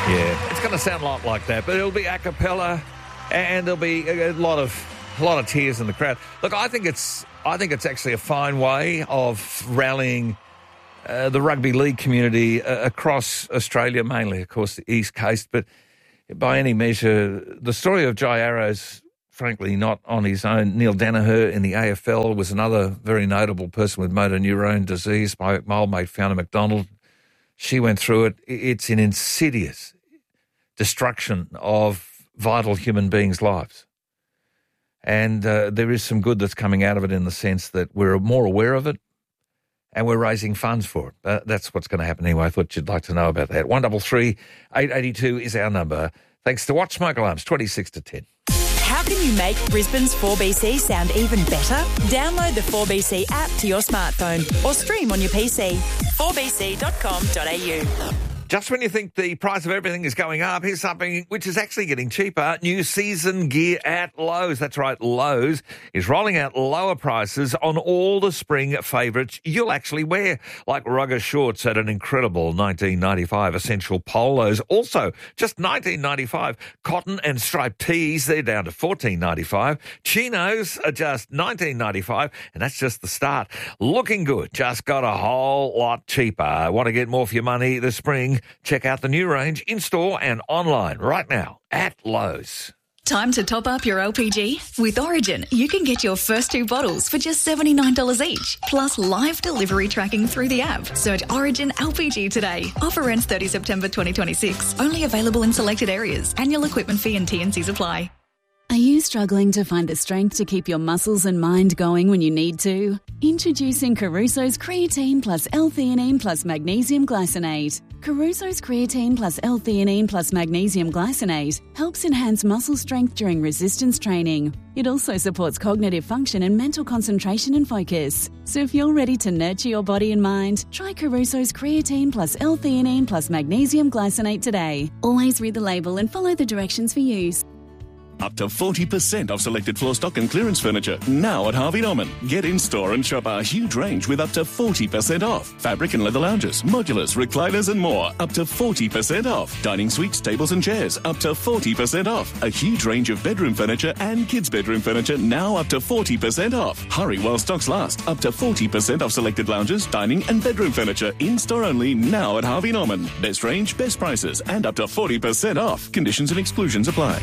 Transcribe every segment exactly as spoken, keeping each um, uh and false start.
Yeah, it's going to sound a lot like that, but it'll be a cappella, and there'll be a, a lot of a lot of tears in the crowd. Look, I think it's I think it's actually a fine way of rallying uh, the rugby league community uh, across Australia, mainly, of course, the East Coast. But by any measure, the story of Jai Arrow's, frankly, not on his own. Neil Danaher in the A F L was another very notable person with motor neurone disease. My, my old mate, Fiona McDonald, she went through it. It's an insidious destruction of vital human beings' lives. And uh, there is some good that's coming out of it in the sense that we're more aware of it and we're raising funds for it. Uh, that's what's going to happen anyway. I thought you'd like to know about that. one double three eight eight two is our number. Thanks to Watch Smoke Alarms, twenty-six to ten. How can you make Brisbane's four B C sound even better? Download the four B C app to your smartphone or stream on your P C. four b c dot com dot a u. Just when you think the price of everything is going up, here's something which is actually getting cheaper. New season gear at Lowe's. That's right, Lowe's is rolling out lower prices on all the spring favourites you'll actually wear, like rugger shorts at an incredible nineteen ninety-five, essential polos, also just nineteen ninety-five, cotton and striped tees, they're down to fourteen ninety-five, chinos are just nineteen ninety-five, and that's just the start. Looking good, just got a whole lot cheaper. Want to get more for your money this spring? Check out the new range in-store and online right now at Lowe's. Time to top up your L P G? With Origin, you can get your first two bottles for just seventy-nine dollars each, plus live delivery tracking through the app. Search Origin L P G today. Offer ends thirtieth September twenty twenty-six. Only available in selected areas. Annual equipment fee and T and Cs apply. Are you struggling to find the strength to keep your muscles and mind going when you need to? Introducing Caruso's Creatine Plus L-Theanine Plus Magnesium Glycinate. Caruso's Creatine Plus L-Theanine Plus Magnesium Glycinate helps enhance muscle strength during resistance training. It also supports cognitive function and mental concentration and focus. So if you're ready to nurture your body and mind, try Caruso's Creatine Plus L-Theanine Plus Magnesium Glycinate today. Always read the label and follow the directions for use. Up to forty percent off selected floor stock and clearance furniture now at Harvey Norman. Get in store and shop our huge range with up to forty percent off. Fabric and leather lounges, modulars, recliners and more, up to forty percent off. Dining suites, tables and chairs, up to forty percent off. A huge range of bedroom furniture and kids' bedroom furniture now up to forty percent off. Hurry while stocks last. Up to forty percent off selected lounges, dining and bedroom furniture in store only now at Harvey Norman. Best range, best prices and up to forty percent off. Conditions and exclusions apply.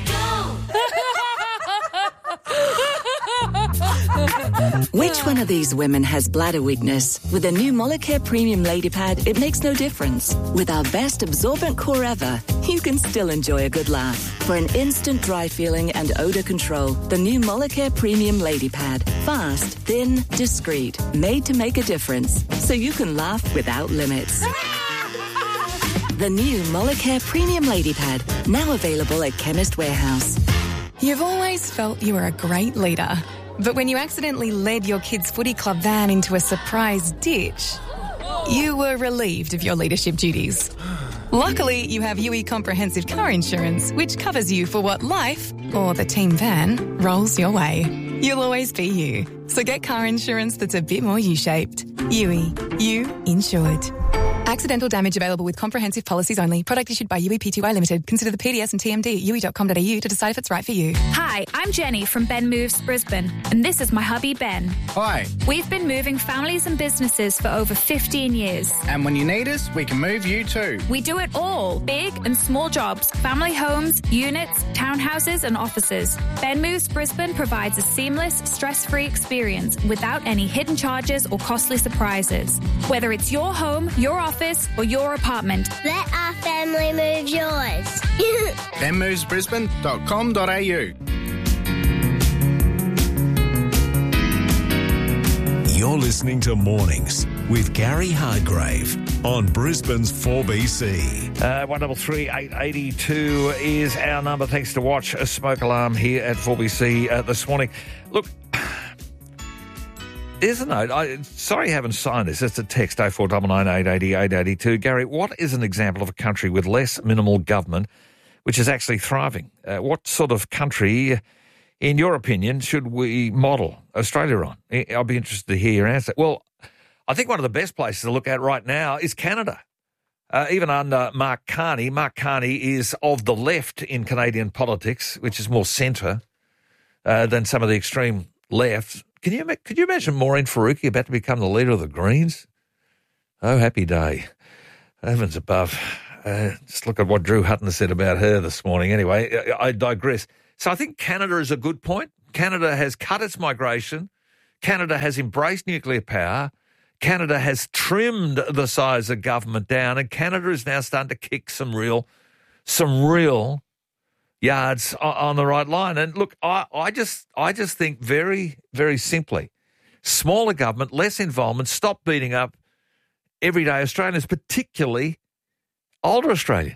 Which one of these women has bladder weakness? With the new Molicare Premium Lady Pad, it makes no difference. With our best absorbent core ever, you can still enjoy a good laugh. For an instant dry feeling and odour control, the new Molicare Premium Lady Pad. Fast, thin, discreet, made to make a difference. So you can laugh without limits. The new Molicare Premium Lady Pad, now available at Chemist Warehouse. You've always felt you were a great leader. But when you accidentally led your kids' footy club van into a surprise ditch, you were relieved of your leadership duties. Luckily, you have U E Comprehensive Car Insurance, which covers you for what life, or the team van, rolls your way. You'll always be you. So get car insurance that's a bit more U-shaped. U E. You insured. Accidental damage available with comprehensive policies only. Product issued by U E P T Y Limited. Consider the P D S and T M D at u e dot com dot a u to decide if it's right for you. Hi, I'm Jenny from Ben Moves Brisbane, and this is my hubby Ben. Hi. We've been moving families and businesses for over fifteen years. And when you need us, we can move you too. We do it all, big and small jobs, family homes, units, townhouses and offices. Ben Moves Brisbane provides a seamless, stress-free experience without any hidden charges or costly surprises. Whether it's your home, your office, or your apartment. Let our family move yours. ben moves brisbane dot com dot a u. You're listening to Mornings with Gary Hargrave on Brisbane's four B C. Uh, one double three eight eighty two is our number. Thanks to Watch a Smoke Alarm here at four B C uh, this morning. Look, here's a note. I, sorry you haven't signed this. It's a text, oh four nine nine eight eight oh eight eight two. Gary, what is an example of a country with less minimal government which is actually thriving? Uh, what sort of country, in your opinion, should we model Australia on? I'll be interested to hear your answer. Well, I think one of the best places to look at right now is Canada. Uh, even under Mark Carney. Mark Carney is of the left in Canadian politics, which is more centre uh, than some of the extreme left. Can you could you imagine Maureen Faruqi about to become the leader of the Greens? Oh, happy day. Heavens above. Uh, just look at what Drew Hutton said about her this morning. Anyway, I, I digress. So I think Canada is a good point. Canada has cut its migration. Canada has embraced nuclear power. Canada has trimmed the size of government down, and Canada is now starting to kick some real, some real yards on, on the right line. And look, I, I just, I just think very, very simply, smaller government, less involvement, stop beating up everyday Australians, particularly older Australians.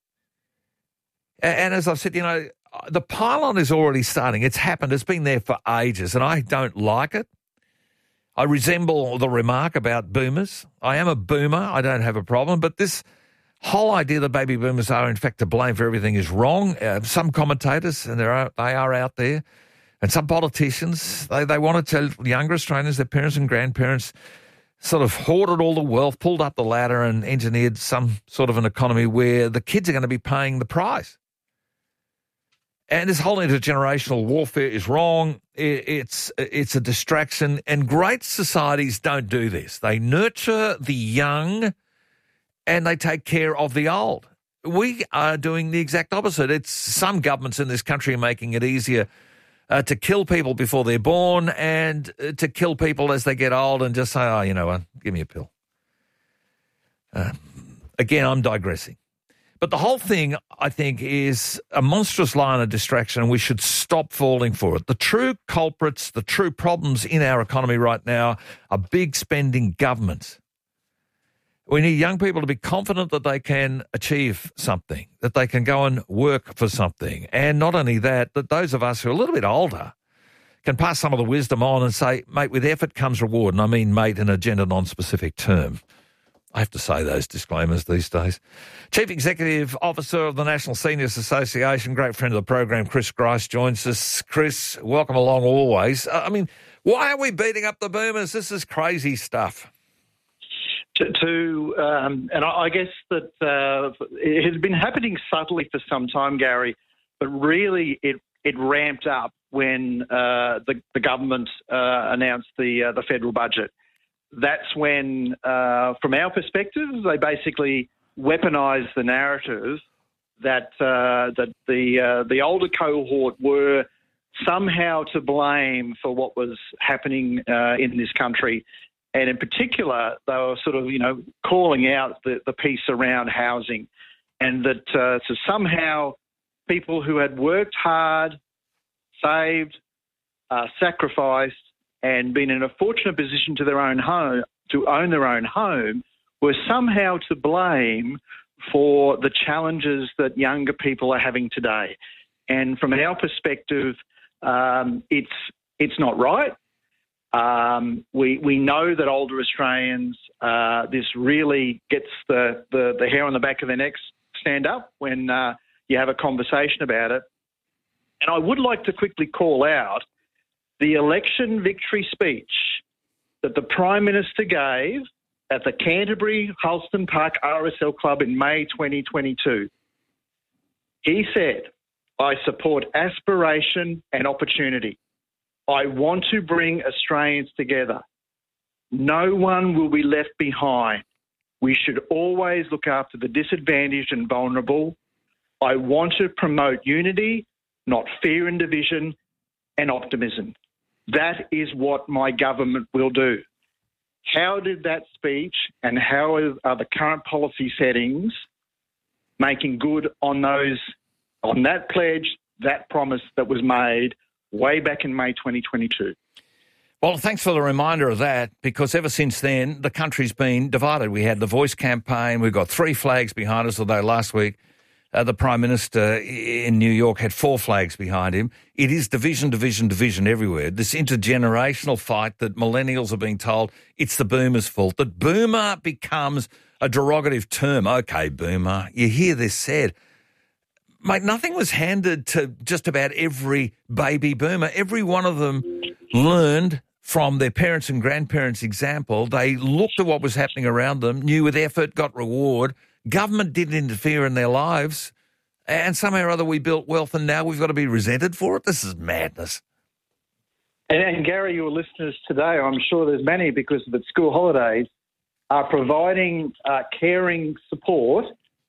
And, and as I've said, you know, the pylon is already starting. It's happened. It's been there for ages, and I don't like it. I resemble the remark about boomers. I am a boomer. I don't have a problem. But this whole idea that baby boomers are, in fact, to blame for everything is wrong. Uh, some commentators, and there are, they are out there, and some politicians, they, they want to tell younger Australians, their parents and grandparents, sort of hoarded all the wealth, pulled up the ladder and engineered some sort of an economy where the kids are going to be paying the price. And this whole intergenerational warfare is wrong. It's it's a distraction. And great societies don't do this. They nurture the young and they take care of the old. We are doing the exact opposite. It's some governments in this country are making it easier uh, to kill people before they're born and uh, to kill people as they get old and just say, oh, you know what, give me a pill. Uh, again, I'm digressing. But the whole thing, I think, is a monstrous line of distraction, and we should stop falling for it. The true culprits, the true problems in our economy right now are big spending governments. We need young people to be confident that they can achieve something, that they can go and work for something. And not only that, that those of us who are a little bit older can pass some of the wisdom on and say, mate, with effort comes reward. And I mean mate in a gender non-specific term. I have to say those disclaimers these days. Chief Executive Officer of the National Seniors Association, great friend of the program, Chris Grice, joins us. Chris, welcome along always. I mean, why are we beating up the boomers? This is crazy stuff. To, to um, and I, I guess that uh, it has been happening subtly for some time, Gary, but really it, it ramped up when uh, the, the government uh, announced the uh, the federal budget. That's when, uh, from our perspective, they basically weaponised the narrative that uh, that the uh, the older cohort were somehow to blame for what was happening uh, in this country, and in particular, they were sort of you know calling out the, the piece around housing, and that uh, so somehow people who had worked hard, saved, uh, sacrificed, and been in a fortunate position to their own home, to own their own home, were somehow to blame for the challenges that younger people are having today. And from our perspective, um, it's it's not right. Um, we we know that older Australians, uh, this really gets the, the, the hair on the back of their necks stand up when uh, you have a conversation about it. And I would like to quickly call out the election victory speech that the Prime Minister gave at the Canterbury Halston Park R S L Club in May twenty twenty-two. He said, I support aspiration and opportunity. I want to bring Australians together. No one will be left behind. We should always look after the disadvantaged and vulnerable. I want to promote unity, not fear and division, and optimism. That is what my government will do. How did that speech and how are the current policy settings making good on those, on that pledge, that promise that was made way back in May twenty twenty-two? Well, thanks for the reminder of that, because ever since then, the country's been divided. We had the Voice campaign. We've got three flags behind us, although last week Uh, the Prime Minister in New York had four flags behind him. It is division, division, division everywhere. This intergenerational fight that millennials are being told it's the boomers' fault, that boomer becomes a derogative term. Okay, boomer, you hear this said. Mate, nothing was handed to just about every baby boomer. Every one of them learned from their parents' and grandparents' example. They looked at what was happening around them, knew with effort, got reward, Government didn't interfere in their lives, and somehow or other we built wealth, and now we've got to be resented for it. This is madness. And, and Gary, your listeners today, I'm sure there's many because of the school holidays, are providing uh, caring support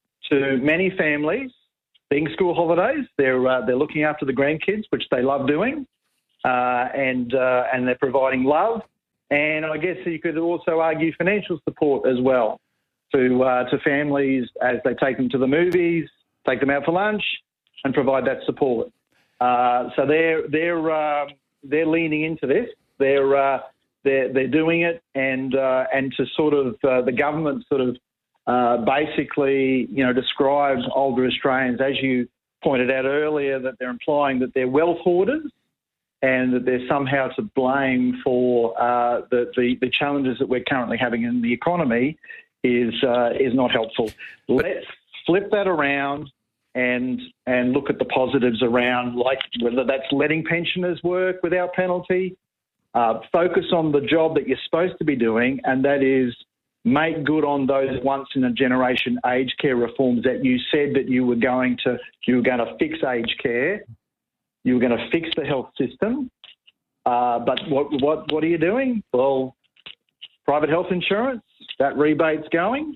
to many families. Being school holidays, they're uh, they're looking after the grandkids, which they love doing, uh, and uh, and they're providing love, and I guess you could also argue financial support as well to uh, to families as they take them to the movies, take them out for lunch, and provide that support. Uh, so they're they're uh, they're leaning into this. They're uh, they're they're doing it, and uh, and to sort of uh, the government sort of. Uh, basically, you know, describes older Australians, as you pointed out earlier, that they're implying that they're wealth hoarders and that they're somehow to blame for uh, the, the, the challenges that we're currently having in the economy is uh, is not helpful. Let's flip that around and and look at the positives around, like whether that's letting pensioners work without penalty, uh, focus on the job that you're supposed to be doing, and that is make good on those once-in-a-generation aged care reforms that you said that you were going to you were going to fix aged care, you were going to fix the health system. Uh, but what what what are you doing? Well, private health insurance, that rebate's going,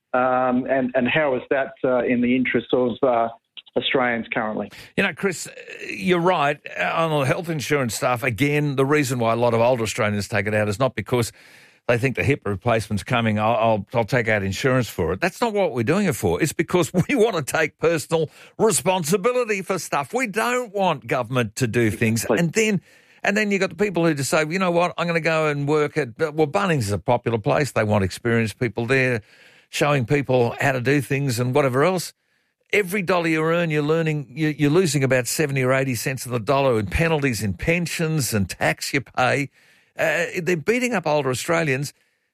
um, and and how is that uh, in the interest of uh, Australians currently? You know, Chris, you're right on the health insurance stuff. Again, the reason why a lot of older Australians take it out is not because they think the hip replacement's coming, I'll, I'll, I'll take out insurance for it. That's not what we're doing it for. It's because we want to take personal responsibility for stuff. We don't want government to do things. And then and then you've got the people who just say, you know what, I'm going to go and work at, well, Bunnings is a popular place. They want experienced people there showing people how to do things and whatever else. Every dollar you earn, you're learning, you're losing about seventy or eighty cents of the dollar in penalties in pensions and tax you pay. Uh, they're beating up older Australians.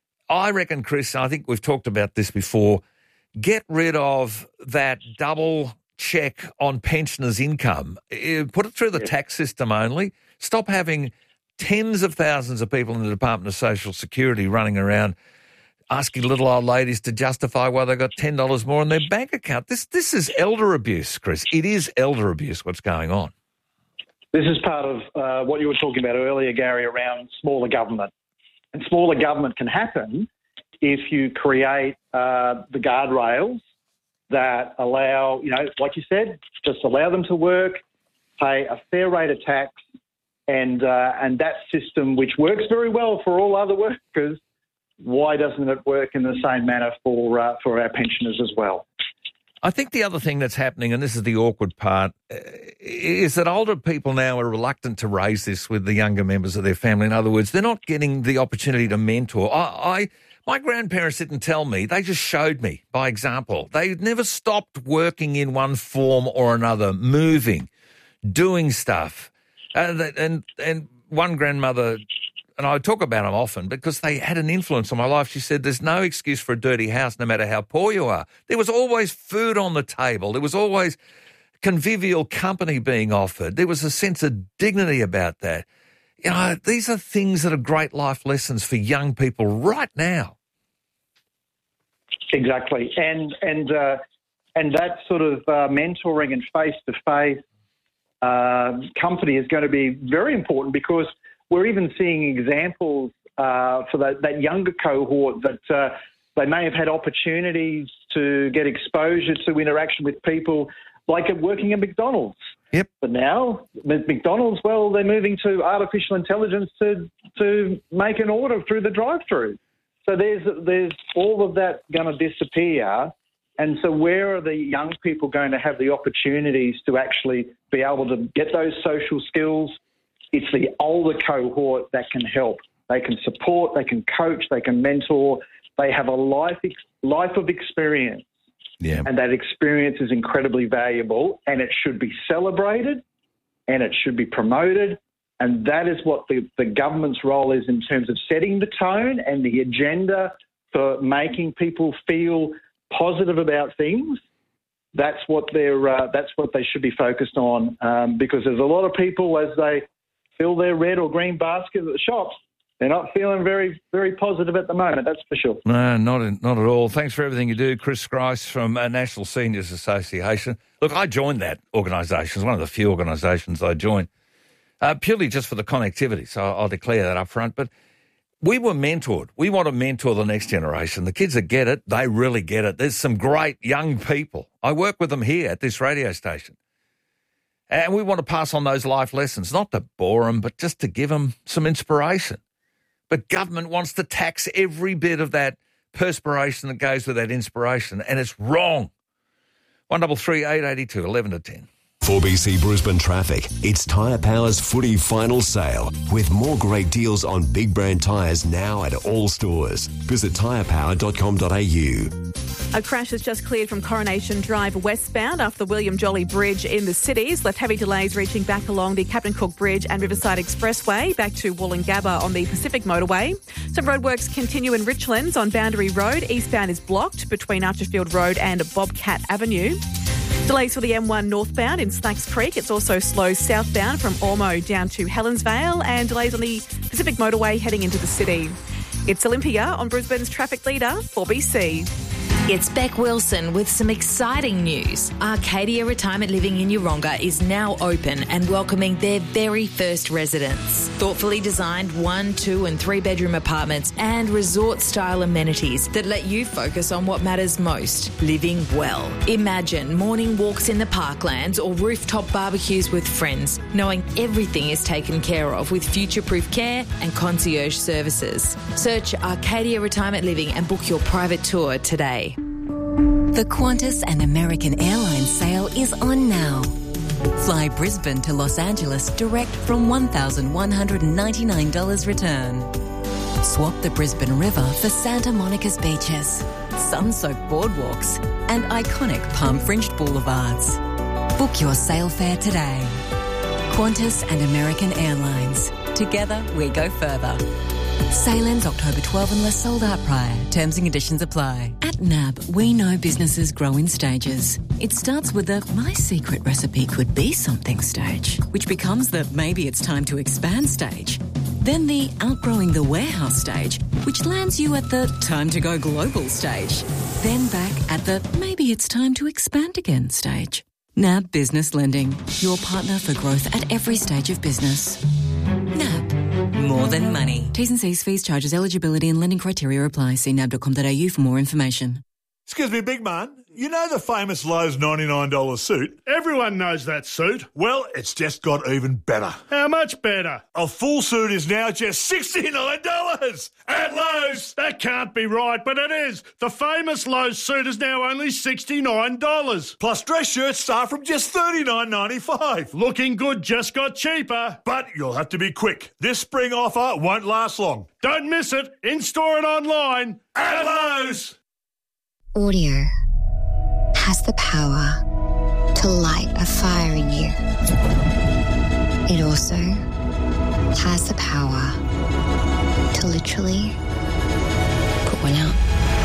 I reckon, Chris, and I think we've talked about this before, get rid of that double check on pensioners' income. Put it through the tax system only. Stop having tens of thousands of people in the Department of Social Security running around asking little old ladies to justify why they got ten dollars more in their bank account. This, this is elder abuse, Chris. It is elder abuse what's going on. This is part of uh, what you were talking about earlier, Gary, around smaller government. And smaller government can happen if you create uh, the guardrails that allow, you know, like you said, just allow them to work, pay a fair rate of tax, and uh, and that system, which works very well for all other workers, why doesn't it work in the same manner for uh, for our pensioners as well? I think the other thing that's happening, and this is the awkward part, is that older people now are reluctant to raise this with the younger members of their family. In other words, they're not getting the opportunity to mentor. I, I my grandparents didn't tell me; they just showed me by example. They never stopped working in one form or another, moving, doing stuff, and and and one grandmother. And I talk about them often because they had an influence on my life. She said, there's no excuse for a dirty house, no matter how poor you are. There was always food on the table. There was always convivial company being offered. There was a sense of dignity about that. You know, these are things that are great life lessons for young people right now. Exactly. And and uh, and that sort of uh, mentoring and face-to-face uh, company is going to be very important because we're even seeing examples uh, for that, that younger cohort that uh, they may have had opportunities to get exposure to interaction with people like at working at McDonald's. Yep. But now, with McDonald's, well, they're moving to artificial intelligence to to make an order through the drive-through. So there's there's all of that going to disappear. And so where are the young people going to have the opportunities to actually be able to get those social skills? It's the older cohort that can help. They can support, they can coach, they can mentor. They have a life ex- life of experience. Yeah. And that experience is incredibly valuable, and it should be celebrated and it should be promoted. And that is what the, the government's role is in terms of setting the tone and the agenda for making people feel positive about things. That's what they're uh, that's what they should be focused on, um, because there's a lot of people as they fill their red or green basket at the shops, they're not feeling very, very positive at the moment, that's for sure. No, not in, not at all. Thanks for everything you do, Chris Grice from uh, National Seniors Association. Look, I joined that organisation. It's one of the few organisations I joined, uh, purely just for the connectivity, so I'll declare that up front. But we were mentored. We want to mentor the next generation. The kids that get it, they really get it. There's some great young people. I work with them here at this radio station. And we want to pass on those life lessons, not to bore them, but just to give them some inspiration. But government wants to tax every bit of that perspiration that goes with that inspiration, and it's wrong. one double three eight eight two, eleven to ten. four B C Brisbane traffic. It's Tyre Power's footy final sale with more great deals on big brand tyres now at all stores. Visit tyre power dot com dot a u. A crash has just cleared from Coronation Drive westbound after the William Jolly Bridge in the cities. Left heavy delays reaching back along the Captain Cook Bridge and Riverside Expressway, back to Wollongabba on the Pacific Motorway. Some roadworks continue in Richlands on Boundary Road. Eastbound is blocked between Archerfield Road and Bobcat Avenue. Delays for the M one northbound in Snacks Creek. It's also slow southbound from Ormo down to Helensvale, and delays on the Pacific Motorway heading into the city. It's Olympia on Brisbane's traffic leader, four B C. It's Beck Wilson with some exciting news. Arcadia Retirement Living in Yeronga is now open and welcoming their very first residents. Thoughtfully designed one, two and three bedroom apartments and resort-style amenities that let you focus on what matters most, living well. Imagine morning walks in the parklands or rooftop barbecues with friends, knowing everything is taken care of with future-proof care and concierge services. Search Arcadia Retirement Living and book your private tour today. The Qantas and American Airlines sale is on now. Fly Brisbane to Los Angeles direct from one thousand one hundred ninety-nine dollars return. Swap the Brisbane River for Santa Monica's beaches, sun-soaked boardwalks and iconic palm-fringed boulevards. Book your sail fare today. Qantas and American Airlines. Together we go further. Sale ends October twelfth unless sold out prior. Terms and conditions apply. At N A B, we know businesses grow in stages. It starts with the my secret recipe could be something stage, which becomes the maybe it's time to expand stage. Then the outgrowing the warehouse stage, which lands you at the time to go global stage. Then back at the maybe it's time to expand again stage. N A B Business Lending, your partner for growth at every stage of business. N A B. More than money. T's and C's, fees, charges, eligibility and lending criteria apply. See n a b dot com dot a u for more information. Excuse me, big man. You know the famous Lowe's ninety-nine dollars suit? Everyone knows that suit. Well, it's just got even better. How much better? A full suit is now just sixty-nine dollars at Lowe's. That can't be right, but it is. The famous Lowe's suit is now only sixty-nine dollars. Plus dress shirts start from just thirty-nine ninety-five. Looking good just got cheaper. But you'll have to be quick. This spring offer won't last long. Don't miss it. In-store and online at Lowe's. Audio has the power to light a fire in you. It also has the power to literally put one out.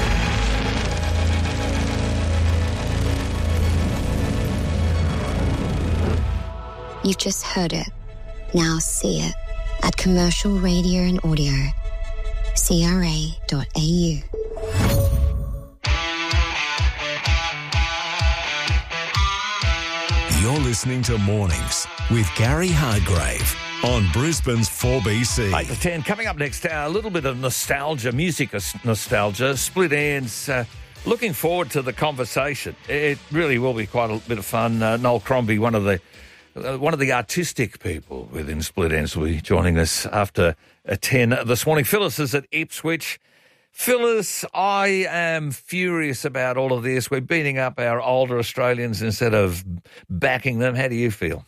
You've just heard it. Now see it at Commercial Radio and Audio. C R A dot A U. You're listening to Mornings with Gary Hargrave on Brisbane's four B C. eight to ten. Coming up next, uh, a little bit of nostalgia, music nostalgia. Split Ends. Uh, looking forward to the conversation. It really will be quite a bit of fun. Uh, Noel Crombie, one of the uh, one of the artistic people within Split Ends, will be joining us after uh, ten this morning. Phyllis is at Ipswich. Phyllis, I am furious about all of this. We're beating up our older Australians instead of backing them. How do you feel?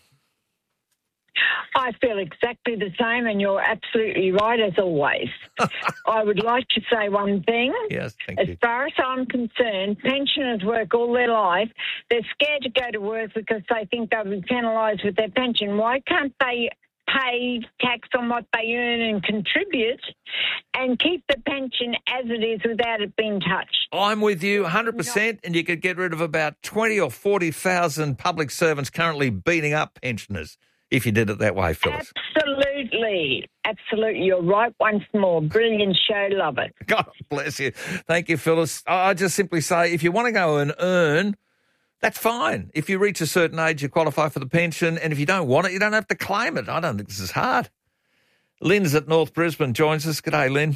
I feel exactly the same, and you're absolutely right, as always. I would like to say one thing. Yes, thank as you. far as I'm concerned, pensioners work all their life. They're scared to go to work because they think they'll be penalised with their pension. Why can't they pay tax on what they earn and contribute and keep the pension as it is without it being touched? I'm with you one hundred percent, and you could get rid of about twenty or forty thousand public servants currently beating up pensioners if you did it that way, Phyllis. Absolutely. Absolutely. Absolutely. You're right once more. Brilliant show. Love it. God bless you. Thank you, Phyllis. I just simply say if you want to go and earn, that's fine. If you reach a certain age, you qualify for the pension, and if you don't want it, you don't have to claim it. I don't think this is hard. Lynn's at North Brisbane joins us. G'day, Lynn.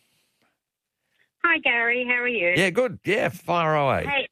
Hi, Gary. How are you? Yeah, good. Yeah, fire away. Hey.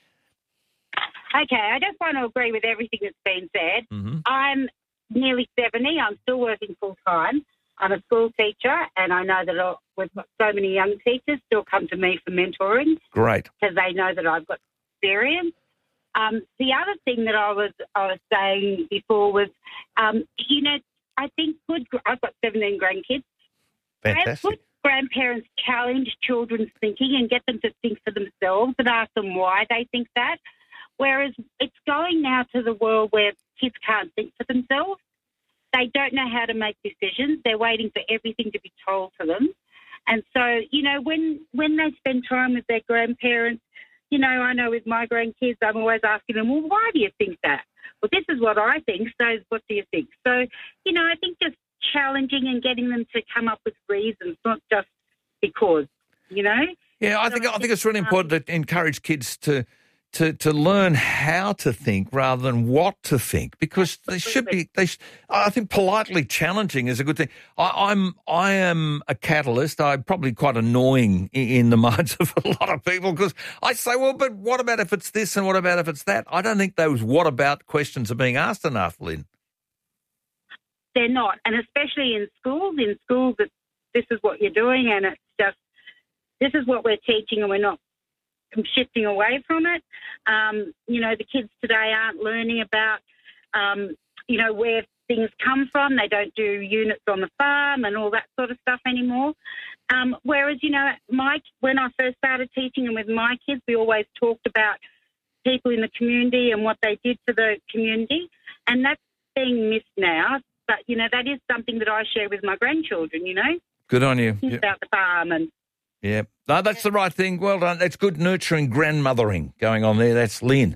Okay, I just want to agree with everything that's been said. Mm-hmm. I'm nearly seventy. I'm still working full-time. I'm a school teacher, and I know that I, with so many young teachers still come to me for mentoring. Great. Because they know that I've got experience. Um, the other thing that I was I was saying before was, um, you know, I think good. I've got seventeen grandkids. Fantastic. Good grandparents challenge children's thinking and get them to think for themselves and ask them why they think that. Whereas it's going now to the world where kids can't think for themselves. They don't know how to make decisions. They're waiting for everything to be told to them. And so, you know, when when they spend time with their grandparents, you know, I know with my grandkids, I'm always asking them, well, why do you think that? Well, this is what I think, so what do you think? So, you know, I think just challenging and getting them to come up with reasons, not just because, you know? Yeah, I think I think it's really important to encourage kids to to to learn how to think rather than what to think, because they should be. They, sh- I think politely challenging is a good thing. I, I'm I am a catalyst. I'm probably quite annoying in, in the minds of a lot of people because I say, well, but what about if it's this and what about if it's that? I don't think those what about questions are being asked enough, Lynn. They're not, and especially in schools. In schools, it's, this is what you're doing, and it's just this is what we're teaching, and we're not shifting away from it. Um, you know, the kids today aren't learning about, um, you know, where things come from. They don't do units on the farm and all that sort of stuff anymore. Um, whereas, you know, my, when I first started teaching and with my kids, we always talked about people in the community and what they did for the community, and that's being missed now. But, you know, that is something that I share with my grandchildren, you know. Good on you. Yep. About the farm and... Yeah. No, that's the right thing. Well done. That's good nurturing grandmothering going on there. That's Lynn.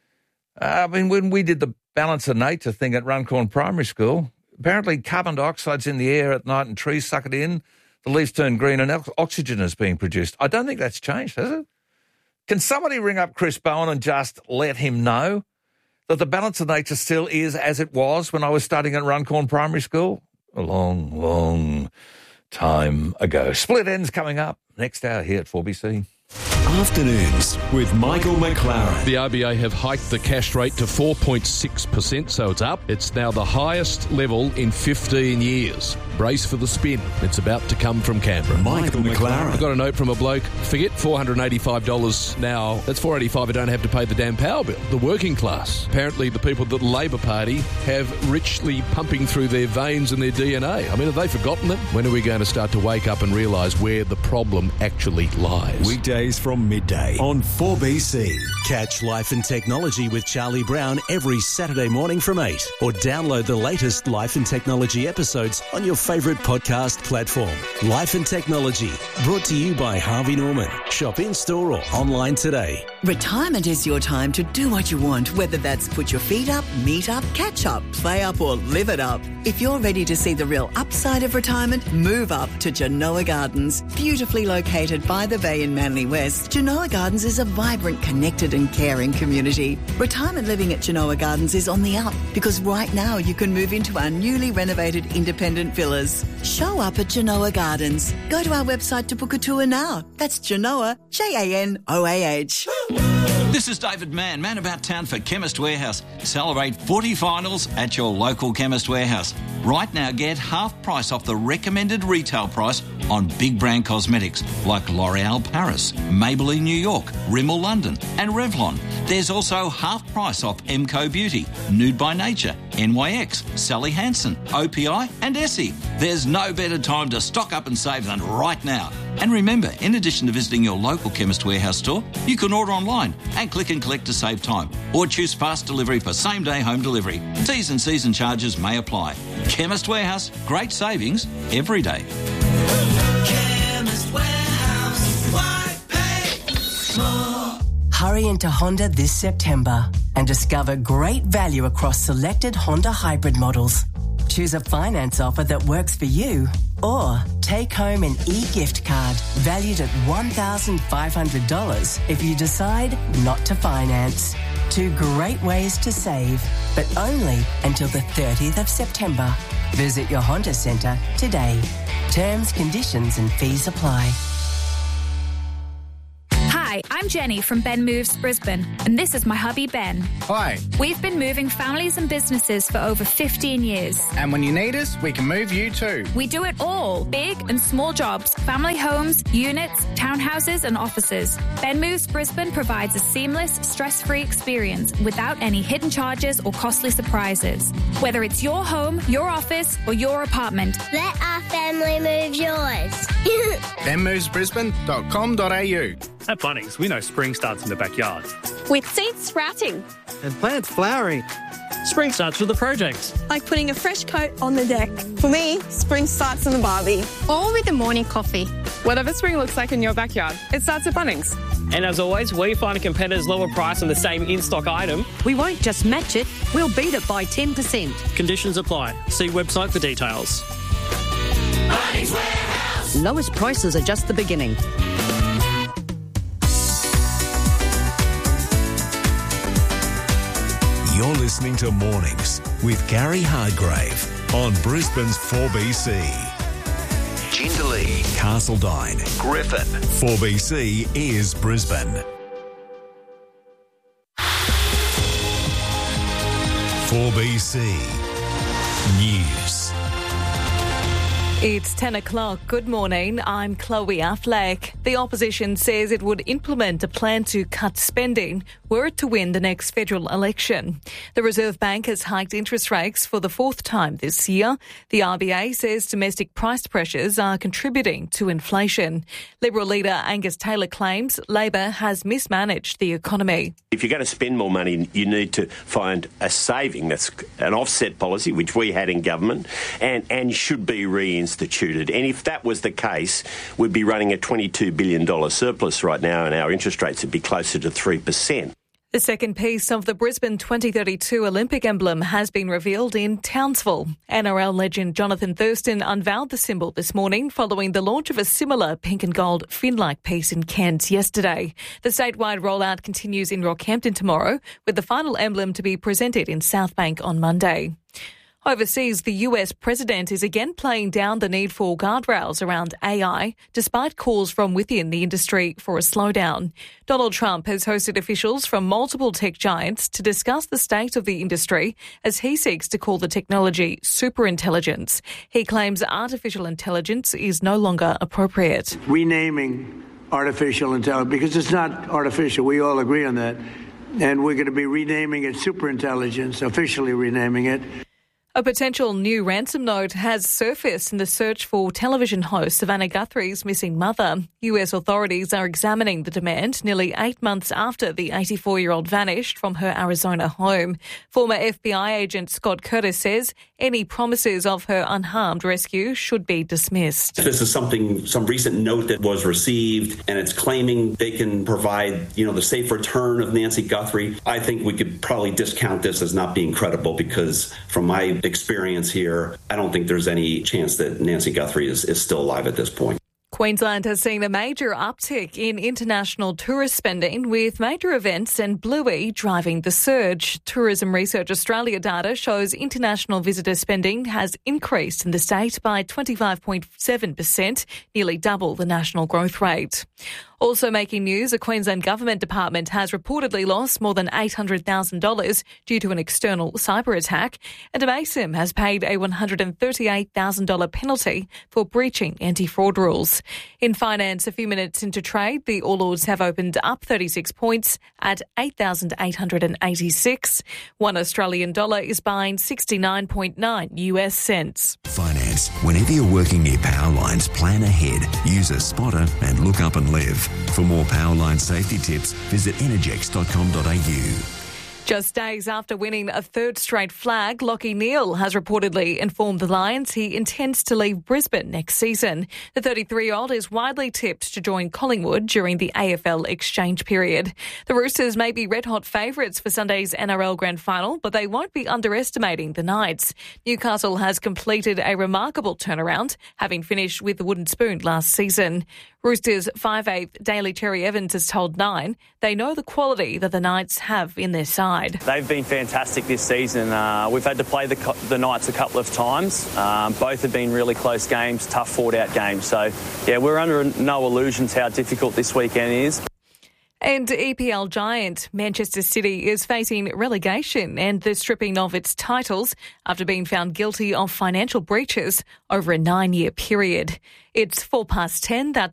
Uh, I mean, when we did the Balance of Nature thing at Runcorn Primary School, apparently carbon dioxide's in the air at night and trees suck it in, the leaves turn green and oxygen is being produced. I don't think that's changed, has it? Can somebody ring up Chris Bowen and just let him know that the Balance of Nature still is as it was when I was studying at Runcorn Primary School? A long, long time ago. Split Ends coming up next hour here at four B C. Afternoons with Michael McLaren. The R B A have hiked the cash rate to four point six percent, so it's up. It's now the highest level in fifteen years. Brace for the spin. It's about to come from Canberra. Michael McLaren. I got a note from a bloke. Forget four hundred eighty-five dollars now. That's four hundred eighty-five dollars I don't have to pay the damn power bill. The working class. Apparently the people that the Labor Party have richly pumping through their veins and their D N A. I mean, have they forgotten it? When are we going to start to wake up and realise where the problem actually lies? Weekdays from midday on four B C. Catch Life and Technology with Charlie Brown every Saturday morning from eight, or download the latest Life and Technology episodes on your favourite podcast platform. Life and Technology, brought to you by Harvey Norman. Shop in-store or online today. Retirement is your time to do what you want, whether that's put your feet up, meet up, catch up, play up or live it up. If you're ready to see the real upside of retirement, move up to Genoa Gardens. Beautifully located by the bay in Manly West, Genoa Gardens is a vibrant, connected and caring community. Retirement living at Genoa Gardens is on the up because right now you can move into our newly renovated independent villas. Show up at Genoa Gardens. Go to our website to book a tour now. That's Genoa, J A N O A H. This is David Mann, man about town for Chemist Warehouse. Celebrate footy finals at your local Chemist Warehouse. Right now, get half price off the recommended retail price on big brand cosmetics like L'Oreal Paris, Maybelline New York, Rimmel London and Revlon. There's also half price off Emco Beauty, Nude by Nature, N Y X, Sally Hansen, O P I and Essie. There's no better time to stock up and save than right now. And remember, in addition to visiting your local Chemist Warehouse store, you can order online and click and collect to save time, or choose fast delivery for same-day home delivery. T's and C's and charges may apply. Chemist Warehouse, great savings every day. Chemist Warehouse, why pay more? Hurry into Honda this September and discover great value across selected Honda hybrid models. Choose a finance offer that works for you, or take home an e-gift card valued at one thousand five hundred dollars if you decide not to finance. Two great ways to save, but only until the thirtieth of September. Visit your Honda Centre today. Terms, conditions and fees apply. Hi, I'm Jenny from Ben Moves Brisbane, and this is my hubby Ben. Hi. We've been moving families and businesses for over fifteen years. And when you need us, we can move you too. We do it all, big and small jobs, family homes, units, townhouses and offices. Ben Moves Brisbane provides a seamless, stress-free experience without any hidden charges or costly surprises. Whether it's your home, your office or your apartment, let our family move yours. ben moves brisbane dot com dot a u. At Bunnings, we know spring starts in the backyard. With seeds sprouting. And plants flowering. Spring starts with a project. Like putting a fresh coat on the deck. For me, spring starts in the barbie. Or with a morning coffee. Whatever spring looks like in your backyard, it starts at Bunnings. And as always, we find a competitor's lower price on the same in-stock item. We won't just match it, we'll beat it by ten percent. Conditions apply. See website for details. Bunnings Warehouse. Lowest prices are just the beginning. You're listening to Mornings with Gary Hardgrave on Brisbane's four B C. Jindalee, Castledine, Griffin. four B C is Brisbane. four B C News. It's ten o'clock. Good morning. I'm Chloe Affleck. The opposition says it would implement a plan to cut spending were it to win the next federal election. The Reserve Bank has hiked interest rates for the fourth time this year. The R B A says domestic price pressures are contributing to inflation. Liberal leader Angus Taylor claims Labor has mismanaged the economy. If you're going to spend more money, you need to find a saving. That's an offset policy, which we had in government, and, and should be reinstated. Instituted. And if that was the case, we'd be running a twenty-two billion dollars surplus right now and our interest rates would be closer to three percent. The second piece of the Brisbane twenty thirty-two Olympic emblem has been revealed in Townsville. N R L legend Jonathan Thurston unveiled the symbol this morning following the launch of a similar pink and gold fin-like piece in Cairns yesterday. The statewide rollout continues in Rockhampton tomorrow, with the final emblem to be presented in Southbank on Monday. Overseas, the U S president is again playing down the need for guardrails around A I, despite calls from within the industry for a slowdown. Donald Trump has hosted officials from multiple tech giants to discuss the state of the industry as he seeks to call the technology superintelligence. He claims artificial intelligence is no longer appropriate. Renaming artificial intelligence, because it's not artificial, we all agree on that, and we're going to be renaming it superintelligence, officially renaming it. A potential new ransom note has surfaced in the search for television host Savannah Guthrie's missing mother. U S authorities are examining the demand nearly eight months after the eighty-four-year-old vanished from her Arizona home. Former F B I agent Scott Curtis says any promises of her unharmed rescue should be dismissed. If this is something, some recent note that was received and it's claiming they can provide, you know, the safe return of Nancy Guthrie, I think we could probably discount this as not being credible because from my experience here, I don't think there's any chance that Nancy Guthrie is, is still alive at this point. Queensland has seen a major uptick in international tourist spending, with major events and Bluey driving the surge. Tourism Research Australia data shows international visitor spending has increased in the state by twenty-five point seven percent, nearly double the national growth rate. Also making news, a Queensland government department has reportedly lost more than eight hundred thousand dollars due to an external cyber attack, and a Mason has paid a one hundred thirty-eight thousand dollars penalty for breaching anti-fraud rules. In finance, a few minutes into trade, the All Ords have opened up thirty-six points at eight thousand eight hundred eighty-six. One Australian dollar is buying sixty-nine point nine U S cents. Finance. Whenever you're working near power lines, plan ahead. Use a spotter and look up and live. For more power line safety tips, visit energex dot com dot a u. Just days after winning a third straight flag, Lachie Neale has reportedly informed the Lions he intends to leave Brisbane next season. The thirty-three-year-old is widely tipped to join Collingwood during the A F L exchange period. The Roosters may be red-hot favourites for Sunday's N R L Grand Final, but they won't be underestimating the Knights. Newcastle has completed a remarkable turnaround, having finished with the wooden spoon last season. Roosters five eighth Daly Cherry Evans has told Nine they know the quality that the Knights have in their side. They've been fantastic this season. Uh, we've had to play the, the Knights a couple of times. Um, both have been really close games, tough fought-out games. So, yeah, we're under no illusions how difficult this weekend is. And E P L giant Manchester City is facing relegation and the stripping of its titles after being found guilty of financial breaches over a nine-year period. It's four past ten. That's